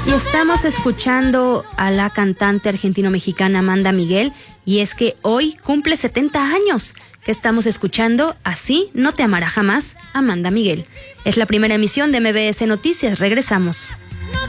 Y estamos escuchando a la cantante argentino-mexicana Amanda Miguel, y es que hoy cumple 70 años. Que estamos escuchando Así no te amará jamás, Amanda Miguel. Es la primera emisión de MBS Noticias. Regresamos.